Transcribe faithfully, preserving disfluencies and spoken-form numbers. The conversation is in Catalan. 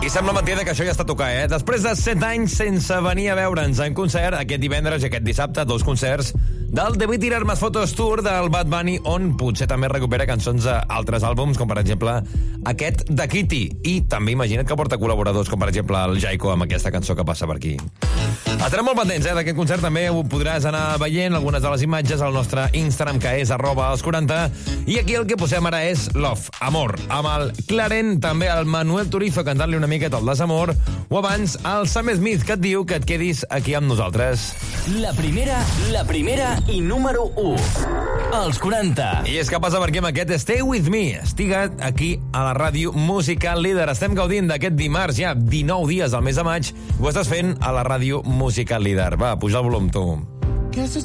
I sembla mentida que això ja està a tocar, eh? Després de set anys sense venir a veure'ns en concert, aquest divendres i aquest dissabte, dos concerts del Debí Tirar Más Fotos Tour del Bad Bunny, on potser també recupera cançons d'altres àlbums, com per exemple aquest de Kitty. I també imagina't que porta col·laboradors, com per exemple el Jaiko, amb aquesta cançó que passa per aquí. Estarem molt pendents, eh, d'aquest concert. També ho podràs anar veient, algunes de les imatges, al nostre Instagram, que és arroba als quaranta. I aquí el que posem ara és Love, Amor, amb el Clarent, també el Manuel Turizo cantant-li una miqueta el desamor, o abans el Sam Smith, que et diu que et quedis aquí amb nosaltres. La primera, la primera i número u. Els quaranta. I és que passa per aquí amb aquest Stay With Me. Estigua't aquí a la ràdio Musical Líder. Estem gaudint d'aquest dimarts, ja dinou dies del mes de maig. Ho estàs fent a la ràdio Musical Líder. Va, puja el volum, tu. Guess it's